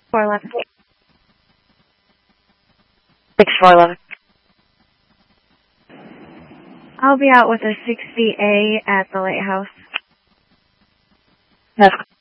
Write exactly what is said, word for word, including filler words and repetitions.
four eleven. six four eleven. I'll be out with a sixty A at the lighthouse. That's